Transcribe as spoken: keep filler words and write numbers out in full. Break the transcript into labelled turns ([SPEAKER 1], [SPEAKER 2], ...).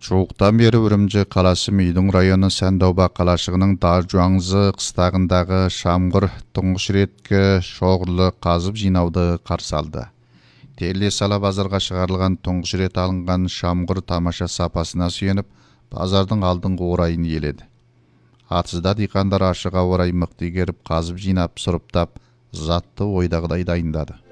[SPEAKER 1] Чоғуктан бері Үрімжі қаласы Мүйдің районы Сәндоба қалашығының Дажуаңзы қыстағындағы Шамғыр тұңғыш реткі шоғырлы қазып жинауды қарсы алды. Теле сала базарға шығарылған тұңғыш рет алынған Шамғыр тамаша сапасына сүйеніп, базардың алдыңғы орайын еледі. Атызда диқандар ашыға орай мықты игеріп, қазып жинап, сұрыптап, затты ойдағыдай дайындады.